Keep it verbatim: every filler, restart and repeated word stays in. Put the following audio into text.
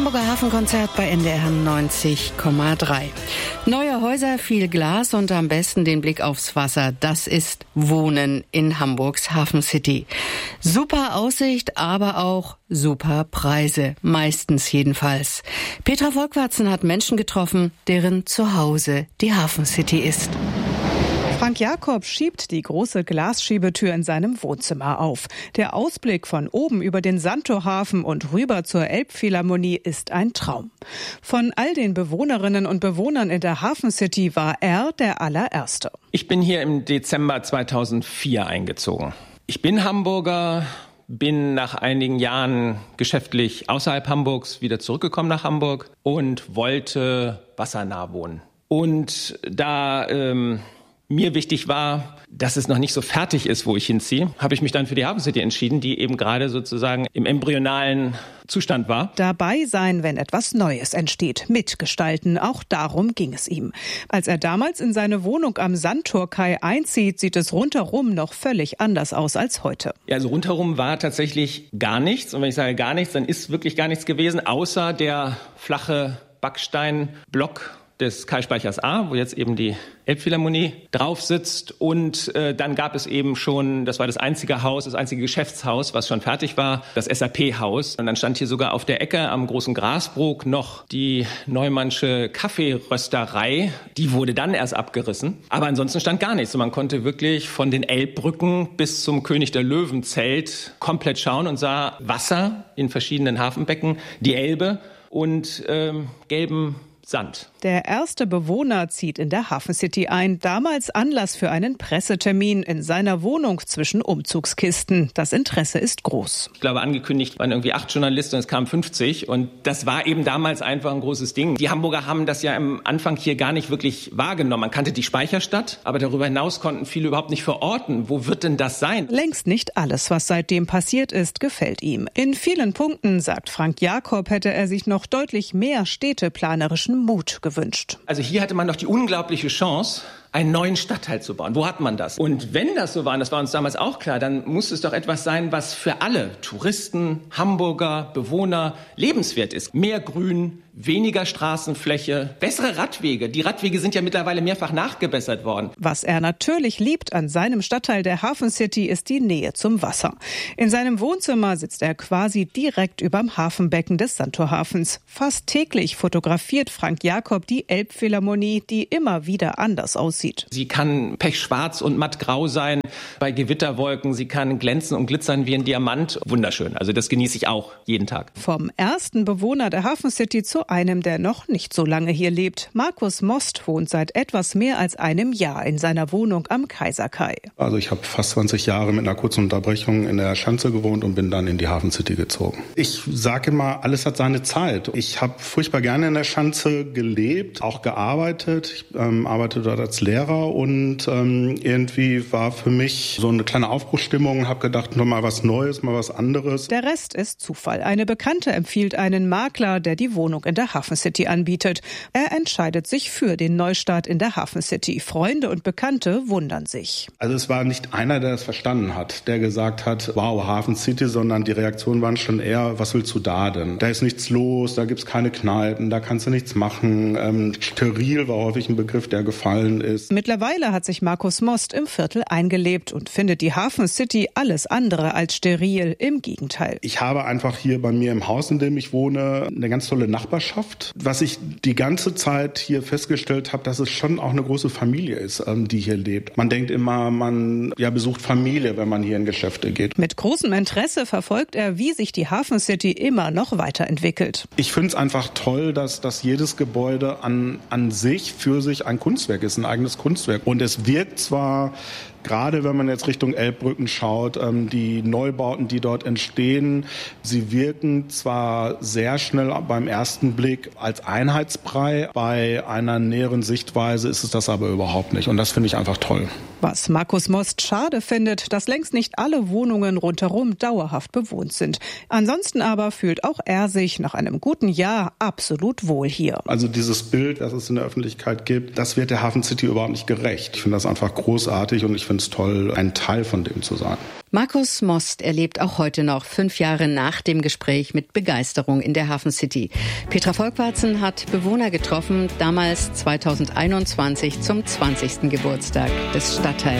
Hamburger Hafenkonzert bei N D R neunzig Komma drei. Neue Häuser, viel Glas und am besten den Blick aufs Wasser. Das ist Wohnen in Hamburgs Hafencity. Super Aussicht, aber auch super Preise. Meistens jedenfalls. Petra Volkwarzen hat Menschen getroffen, deren Zuhause die Hafencity ist. Frank Jakob schiebt die große Glasschiebetür in seinem Wohnzimmer auf. Der Ausblick von oben über den Sandtorhafen und rüber zur Elbphilharmonie ist ein Traum. Von all den Bewohnerinnen und Bewohnern in der Hafencity war er der allererste. Ich bin hier im Dezember zweitausendvier eingezogen. Ich bin Hamburger, bin nach einigen Jahren geschäftlich außerhalb Hamburgs wieder zurückgekommen nach Hamburg und wollte wassernah wohnen. Und da ähm, mir wichtig war, dass es noch nicht so fertig ist, wo ich hinziehe, habe ich mich dann für die Hafencity entschieden, die eben gerade sozusagen im embryonalen Zustand war. Dabei sein, wenn etwas Neues entsteht, mitgestalten, auch darum ging es ihm. Als er damals in seine Wohnung am Sandtorkai einzieht, sieht es rundherum noch völlig anders aus als heute. Ja, also rundherum war tatsächlich gar nichts. Und wenn ich sage gar nichts, dann ist wirklich gar nichts gewesen, außer der flache Backsteinblock des Kai-Speichers A, wo jetzt eben die Elbphilharmonie drauf sitzt. Und äh, dann gab es eben schon, das war das einzige Haus, das einzige Geschäftshaus, was schon fertig war, das S A P-Haus. Und dann stand hier sogar auf der Ecke am großen Grasbrook noch die Neumannsche Kaffeerösterei. Die wurde dann erst abgerissen. Aber ansonsten stand gar nichts. Und man konnte wirklich von den Elbbrücken bis zum König der Löwen-Zelt komplett schauen und sah Wasser in verschiedenen Hafenbecken, die Elbe und ähm, gelben Sand. Der erste Bewohner zieht in der Hafencity ein. Damals Anlass für einen Pressetermin in seiner Wohnung zwischen Umzugskisten. Das Interesse ist groß. Ich glaube, angekündigt waren irgendwie acht Journalisten und es kamen fünfzig. Und das war eben damals einfach ein großes Ding. Die Hamburger haben das ja am Anfang hier gar nicht wirklich wahrgenommen. Man kannte die Speicherstadt, aber darüber hinaus konnten viele überhaupt nicht verorten. Wo wird denn das sein? Längst nicht alles, was seitdem passiert ist, gefällt ihm. In vielen Punkten, sagt Frank Jakob, hätte er sich noch deutlich mehr städteplanerischen Mut gewünscht. Also hier hatte man noch die unglaubliche Chance, einen neuen Stadtteil zu bauen. Wo hat man das? Und wenn das so war, und das war uns damals auch klar, dann muss es doch etwas sein, was für alle Touristen, Hamburger, Bewohner lebenswert ist. Mehr Grün, weniger Straßenfläche, bessere Radwege. Die Radwege sind ja mittlerweile mehrfach nachgebessert worden. Was er natürlich liebt an seinem Stadtteil der Hafencity ist die Nähe zum Wasser. In seinem Wohnzimmer sitzt er quasi direkt überm Hafenbecken des Sandtorhafens. Fast täglich fotografiert Frank Jakob die Elbphilharmonie, die immer wieder anders aussieht. Sie kann pechschwarz und mattgrau sein bei Gewitterwolken. Sie kann glänzen und glitzern wie ein Diamant. Wunderschön. Also das genieße ich auch jeden Tag. Vom ersten Bewohner der Hafencity zu einem, der noch nicht so lange hier lebt. Markus Most wohnt seit etwas mehr als einem Jahr in seiner Wohnung am Kaiserkai. Also ich habe fast zwanzig Jahre mit einer kurzen Unterbrechung in der Schanze gewohnt und bin dann in die Hafencity gezogen. Ich sage immer, alles hat seine Zeit. Ich habe furchtbar gerne in der Schanze gelebt, auch gearbeitet. Ich ähm, arbeite dort als Lehrer und ähm, irgendwie war für mich so eine kleine Aufbruchsstimmung. Habe gedacht, noch mal was Neues, mal was anderes. Der Rest ist Zufall. Eine Bekannte empfiehlt einen Makler, der die Wohnung in der Hafencity anbietet. Er entscheidet sich für den Neustart in der Hafencity. Freunde und Bekannte wundern sich. Also es war nicht einer, der das verstanden hat, der gesagt hat, wow, Hafencity, sondern die Reaktionen waren schon eher, was willst du da denn? Da ist nichts los, da gibt's keine Kneipen, da kannst du nichts machen. Ähm, steril war häufig ein Begriff, der gefallen ist. Mittlerweile hat sich Markus Most im Viertel eingelebt und findet die Hafencity alles andere als steril. Im Gegenteil. Ich habe einfach hier bei mir im Haus, in dem ich wohne, eine ganz tolle Nachbarschaft. Was ich die ganze Zeit hier festgestellt habe, dass es schon auch eine große Familie ist, die hier lebt. Man denkt immer, man ja, besucht Familie, wenn man hier in Geschäfte geht. Mit großem Interesse verfolgt er, wie sich die Hafencity immer noch weiterentwickelt. Ich finde es einfach toll, dass, dass jedes Gebäude an, an sich für sich ein Kunstwerk ist, ein eigenes Kunstwerk. Und es wirkt zwar, gerade wenn man jetzt Richtung Elbbrücken schaut, die Neubauten, die dort entstehen, sie wirken zwar sehr schnell beim ersten Blick als Einheitsbrei, bei einer näheren Sichtweise ist es das aber überhaupt nicht. Und das finde ich einfach toll. Was Markus Most schade findet, dass längst nicht alle Wohnungen rundherum dauerhaft bewohnt sind. Ansonsten aber fühlt auch er sich nach einem guten Jahr absolut wohl hier. Also dieses Bild, das es in der Öffentlichkeit gibt, das wird der Hafencity überhaupt nicht gerecht. Ich finde das einfach großartig und ich finde es toll, ein Teil von dem zu sein. Markus Most erlebt auch heute noch, fünf Jahre nach dem Gespräch, mit Begeisterung in der Hafen City. Petra Volkwarzen hat Bewohner getroffen, damals zweitausendeinundzwanzig zum zwanzigsten Geburtstag des Stadtteils.